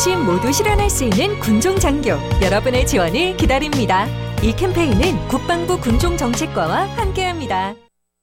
어르신 모두 실현할 수 있는 군종장교, 여러분의 지원을 기다립니다. 이 캠페인은 국방부 군종정책과와 함께합니다.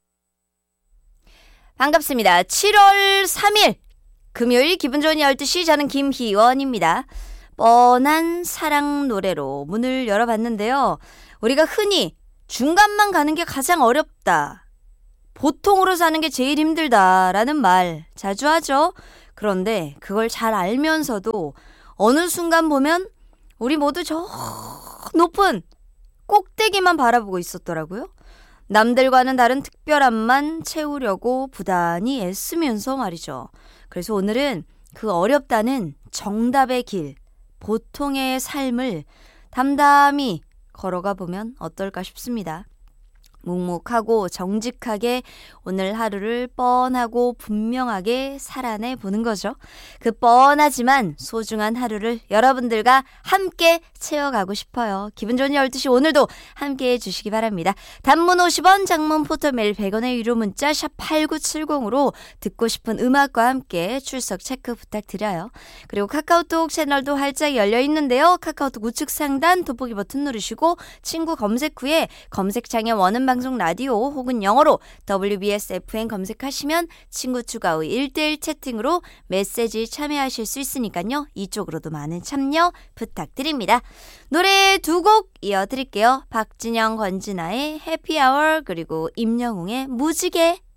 반갑습니다. 7월 3일 금요일 기분 좋은 12시, 저는 김희원입니다. 뻔한 사랑 노래로 문을 열어봤는데요. 우리가 흔히 중간만 가는 게 가장 어렵다, 보통으로 사는 게 제일 힘들다라는 말 자주 하죠. 그런데 그걸 잘 알면서도 어느 순간 보면 우리 모두 저 높은 꼭대기만 바라보고 있었더라고요. 남들과는 다른 특별함만 채우려고 부단히 애쓰면서 말이죠. 그래서 오늘은 그 어렵다는 정답의 길, 보통의 삶을 담담히 걸어가 보면 어떨까 싶습니다. 묵묵하고 정직하게 오늘 하루를 뻔하고 분명하게 살아내 보는 거죠. 그 뻔하지만 소중한 하루를 여러분들과 함께 채워가고 싶어요. 기분 좋은 12시 오늘도 함께 해주시기 바랍니다. 단문 50원, 장문 포토메일 100원의 유료 문자 샵 8970으로 듣고 싶은 음악과 함께 출석 체크 부탁드려요. 그리고 카카오톡 채널도 활짝 열려 있는데요. 카카오톡 우측 상단 돋보기 버튼 누르시고 친구 검색 후에 검색창에 원음 방송 라디오 혹은 영어로 WBSFN 검색하시면 친구 추가 후 1대1 채팅으로 메시지 참여하실 수 있으니까요. 이쪽으로도 많은 참여 부탁드립니다. 노래 두 곡 이어드릴게요. 박진영, 권진아의 해피아워, 그리고 임영웅의 무지개.